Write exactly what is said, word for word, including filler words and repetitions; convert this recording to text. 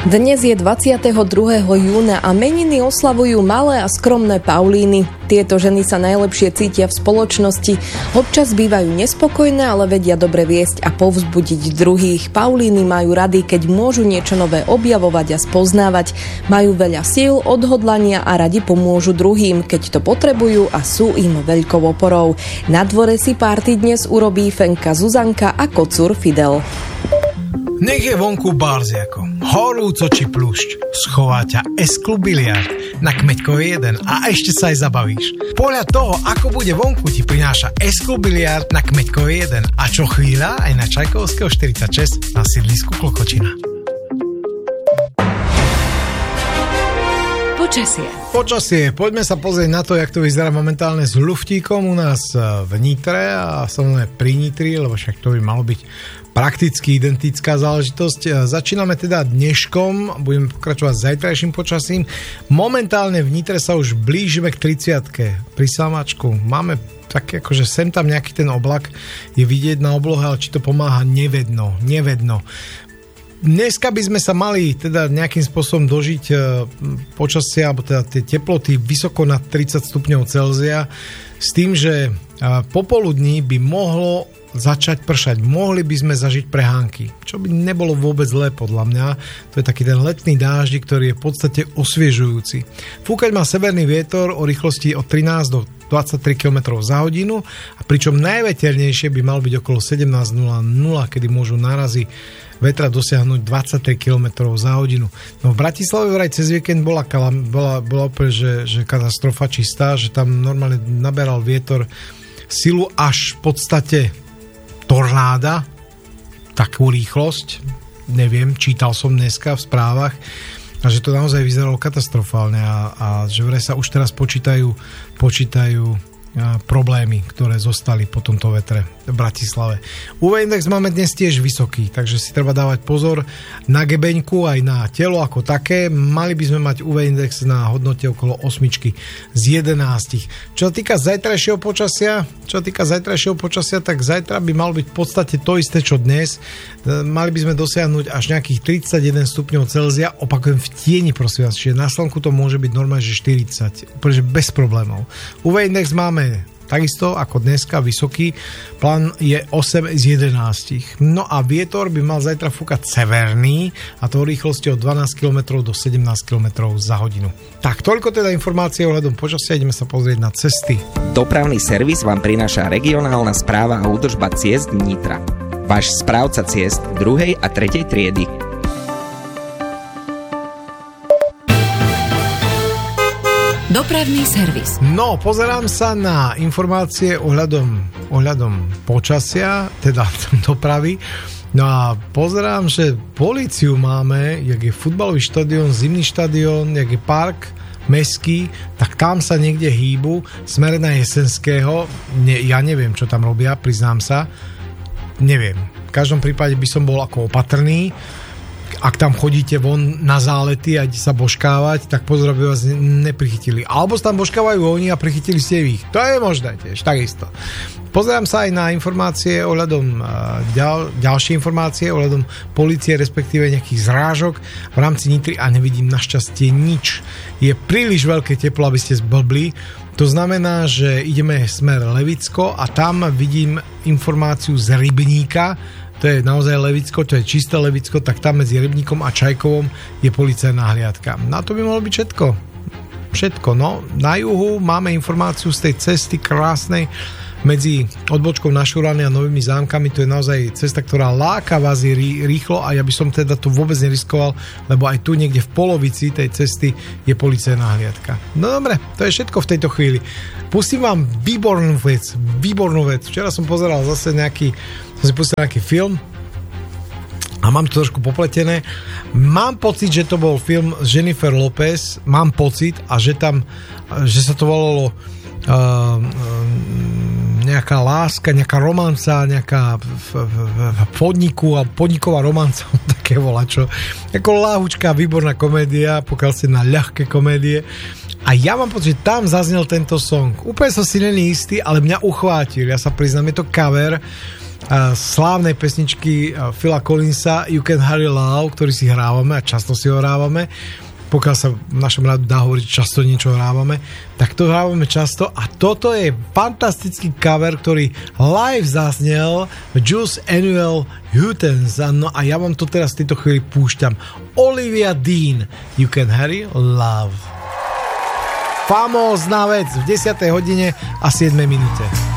Dnes je dvadsiateho druhého júna a meniny oslavujú malé a skromné Paulíny. Tieto ženy sa najlepšie cítia v spoločnosti. Občas bývajú nespokojné, ale vedia dobre viesť a povzbudiť druhých. Paulíny majú rady, keď môžu niečo nové objavovať a spoznávať. Majú veľa síl, odhodlania a radi pomôžu druhým, keď to potrebujú a sú im veľkou oporou. Na dvore si párty dnes urobí Fenka Zuzanka a kocúr Fidel. Nech je vonku barziako, horúco či pľúšť, schová ťa S-klub biliard na Kmeďkovej jeden a ešte sa aj zabavíš. Podľa toho, ako bude vonku, ti prináša S-klub biliard na Kmeďkovej jeden a čo chvíľa aj na Čajkovského štyridsaťšesť na sídlisku Klokočina. Počasie. Počasie. Poďme sa pozrieť na to, jak to vyzerá momentálne s luftíkom u nás v Nitre a samozrejme pri Nitri, lebo však to by malo byť prakticky identická záležitosť. Začíname teda dneškom, budeme pokračovať s zajtrajším počasím. Momentálne v Nitre sa už blížime k tridsiatke. Pri Sámačku máme tak akože sem tam nejaký ten oblak je vidieť na oblohe, ale či to pomáha, nevedno, nevedno. Dneska by sme sa mali teda nejakým spôsobom dožiť počasia, alebo teda tie teploty vysoko nad tridsať stupňov Celzia, s tým, že popoludní by mohlo začať pršať. Mohli by sme zažiť prehánky, čo by nebolo vôbec zlé podľa mňa. To je taký ten letný dáždik, ktorý je v podstate osviežujúci. Fúkať má severný vietor o rýchlosti od trinásť do dvadsaťtri kilometrov za hodinu, a pričom najveternejšie by mal byť okolo sedemnásť nula nula, kedy môžu nárazy vetra dosiahnuť dvadsaťtri kilometrov za hodinu. No v Bratislave vraj cez víkend bola, bola, bola úplne, že, že katastrofa čistá, že tam normálne naberal vietor silu až v podstate tornáda, takú rýchlosť, neviem, čítal som dneska v správach, a že to naozaj vyzeralo katastrofálne a, a že vraj sa už teraz počítajú, počítajú problémy, ktoré zostali po tomto vetre v Bratislave. ú vé index máme dnes tiež vysoký, takže si treba dávať pozor na gebeňku aj na telo ako také. Mali by sme mať ú vé index na hodnote okolo osmičky z jedenástich. Čo sa týka zajtrajšieho počasia, čo sa týka zajtrajšieho počasia, tak zajtra by malo byť v podstate to isté, čo dnes. Mali by sme dosiahnuť až nejakých tridsaťjeden stupňov Celzia, opakujem v tieni, prosím vás, čiže na slnku to môže byť normálne, že štyridsať, úplne bez problémov. ú vé index máme takisto ako dneska vysoký, plán je osem z jedenástich. No a vietor by mal zajtra fúkať severný, a to rýchlosti od dvanásť kilometrov do sedemnásť kilometrov za hodinu. Tak, toľko teda informácie ohľadom počasia, ideme sa pozrieť na cesty. Dopravný servis vám prináša regionálna správa a údržba ciest Nitra. Váš správca ciest druhej a tretej triedy. Dopravný servis. No, pozerám sa na informácie ohľadom, ohľadom počasia, teda dopravy. No a pozerám, že políciu máme, jak je futbalový štadión, zimný štadión, jak je park mestský, tak tam sa niekde hýbu, smere na Jesenského. Ne, ja neviem, čo tam robia, priznám sa. Neviem. V každom prípade by som bol ako opatrný. Ak tam chodíte von na zálety a idete sa božkávať, tak pozor, aby vás neprichytili. Alebo sa tam božkávajú oni a prichytili ste ich. To je možné tiež, takisto. Pozerám sa aj na informácie ohľadom ďal, ďalšie informácie ohľadom polície, respektíve nejakých zrážok v rámci Nitry a nevidím našťastie nič. Je príliš veľké teplo, aby ste zblbli. To znamená, že ideme smer Levicko a tam vidím informáciu z Rybníka. To je naozaj Levicko, to je čisté Levicko, tak tam medzi Rybníkom a Čajkovom je policajná hliadka. Na to by mohlo byť všetko. Všetko, no. Na juhu máme informáciu z tej cesty krásnej medzi odbočkou na Šurany a Novými Zámkami. To je naozaj cesta, ktorá láka vás rýchlo a ja by som teda to vôbec neriskoval, lebo aj tu niekde v polovici tej cesty je policajná hliadka. No dobre, to je všetko v tejto chvíli. Pustím vám výbornú vec, výbornú vec. Včera som pozeral zase nejaký, som si pustil nejaký film a mám to trošku popletené. Mám pocit, že to bol film s Jennifer Lopez, mám pocit, a že tam, že sa to volalo uh, uh, nejaká láska, nejaká romanca, nejaká v, v, v podniku a podniková romanca, také volačo. Ako láhučká, výborná komédia, pokiaľ ste na ľahké komédie. A ja mám pocit, že tam zaznel tento song. Úplne som si není istý, ale mňa uchvátil. Ja sa priznám, je to cover slávnej pesničky Phila Collinsa You Can Hurry Love, ktorý si hrávame a často si ho hrávame. Pokiaľ sa v našom rádiu dá hovoriť, často niečo hrávame, tak to hrávame často a toto je fantastický cover, ktorý live zaznel Juice Annual Hutens. No a ja vám to teraz v tejto chvíli púšťam. Olivia Dean, You Can Hurry Love. Famózna vec v desiatej hodine a siedmej minúte.